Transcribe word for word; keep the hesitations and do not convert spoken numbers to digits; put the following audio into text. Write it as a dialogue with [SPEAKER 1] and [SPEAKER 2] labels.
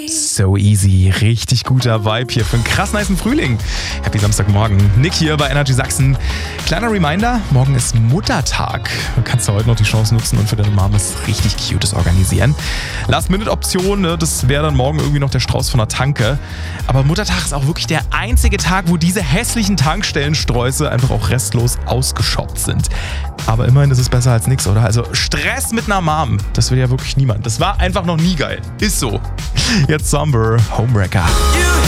[SPEAKER 1] So easy, richtig guter Vibe hier für einen krass nicen Frühling. Happy Samstagmorgen. Nick hier bei Energy Sachsen. Kleiner Reminder, morgen ist Muttertag. Du kannst ja heute noch die Chance nutzen und für deine Mom was richtig Cutes organisieren. Last-Minute-Option, ne, das wäre dann morgen irgendwie noch der Strauß von der Tanke. Aber Muttertag ist auch wirklich der einzige Tag, wo diese hässlichen Tankstellensträuße einfach auch restlos ausgeshoppt sind. Aber immerhin ist es besser als nichts, oder? Also Stress mit einer Mom, das will ja wirklich niemand. Das war einfach noch nie geil. Ist so. Jetzt Somber, Homewrecker.